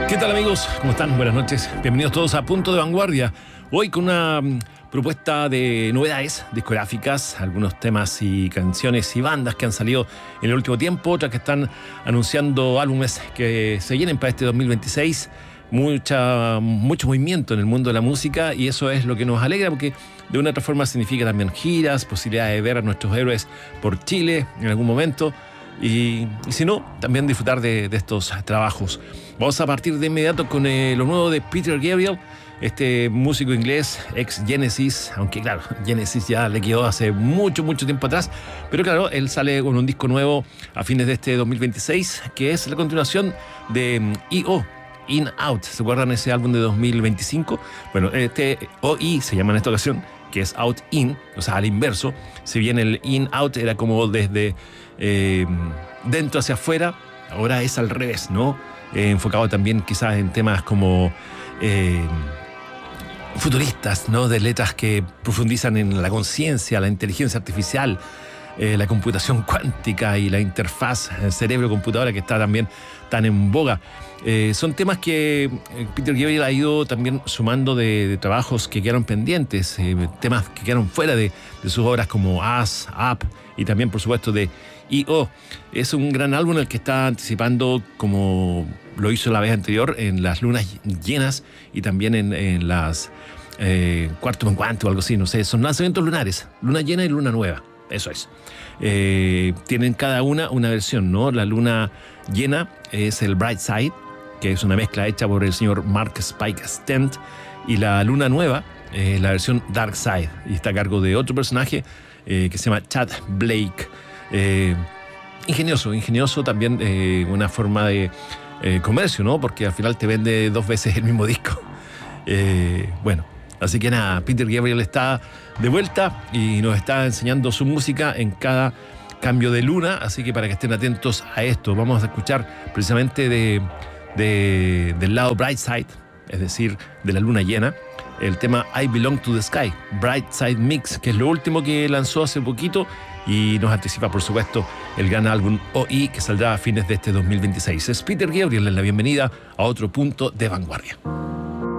¿Qué tal, amigos? ¿Cómo están? Buenas noches. Bienvenidos todos a Punto de Vanguardia. Hoy con una propuesta de novedades discográficas, algunos temas y canciones y bandas que han salido en el último tiempo, otras que están anunciando álbumes que se vienen para este 2026. Mucho movimiento en el mundo de la música, y eso es lo que nos alegra, porque de una u otra forma significa también giras, posibilidad de ver a nuestros héroes por Chile en algún momento. Y si no, también disfrutar de estos trabajos. Vamos a partir de inmediato con lo nuevo de Peter Gabriel, este músico inglés, ex Genesis, aunque claro, Genesis ya le quedó hace mucho tiempo atrás, pero claro, él sale con un disco nuevo a fines de este 2026, que es la continuación de E.O., In Out. ¿Se acuerdan ese álbum de 2025? Bueno, este OI se llama en esta ocasión, que es Out In, o sea, al inverso. Si bien el In Out era como desde dentro hacia afuera, ahora es al revés, ¿no? Enfocado también quizás en temas como futuristas, ¿no? De letras que profundizan en la conciencia, la inteligencia artificial, la computación cuántica y la interfaz cerebro-computadora, que está también tan en boga. Son temas que Peter Gabriel ha ido también sumando de trabajos que quedaron pendientes, temas que quedaron fuera de sus obras como Us, Up, y también por supuesto de E.O. Es un gran álbum el que está anticipando, como lo hizo la vez anterior, en las lunas llenas y también en las cuarto menguante o algo así, no sé, son lanzamientos lunares, luna llena y luna nueva, eso es. Tienen cada una versión, ¿no? La luna llena es el Bright Side, que es una mezcla hecha por el señor Mark Spike Stent, y la luna nueva, la versión Dark Side, y está a cargo de otro personaje que se llama Chad Blake. Ingenioso también, una forma de comercio, ¿no? Porque al final te vende 2 veces el mismo disco. Bueno, así que nada, Peter Gabriel está de vuelta y nos está enseñando su música en cada cambio de luna, así que para que estén atentos a esto, vamos a escuchar precisamente del lado Bright Side, es decir, de la luna llena, el tema I Belong to the Sky, Bright Side Mix, que es lo último que lanzó hace poquito y nos anticipa, por supuesto, el gran álbum OI, que saldrá a fines de este 2026. Es Peter Gabriel en la bienvenida a otro Punto de Vanguardia.